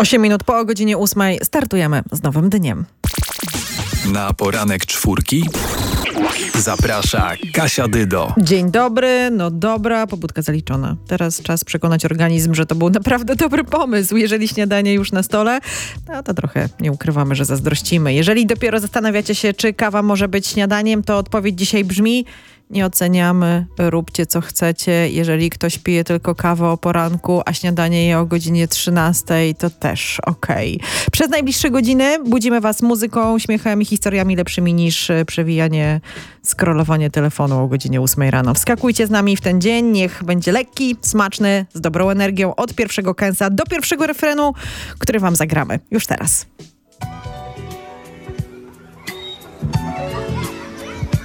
8 minut po godzinie 8 startujemy z nowym dniem. Na poranek czwórki zaprasza Kasia Dydo. Dzień dobry, no dobra, pobudka zaliczona. Teraz czas przekonać organizm, że to był naprawdę dobry pomysł. Jeżeli śniadanie już na stole, no to trochę nie ukrywamy, że zazdrościmy. Jeżeli dopiero zastanawiacie się, czy kawa może być śniadaniem, to odpowiedź dzisiaj brzmi: nie oceniamy, róbcie co chcecie. Jeżeli ktoś pije tylko kawę o poranku, a śniadanie je o godzinie 13, to też okej. Przez najbliższe godziny budzimy was muzyką, śmiechem i historiami lepszymi niż przewijanie, scrollowanie telefonu o godzinie 8 rano. Wskakujcie z nami w ten dzień, niech będzie lekki, smaczny, z dobrą energią od pierwszego kęsa do pierwszego refrenu, który wam zagramy już teraz.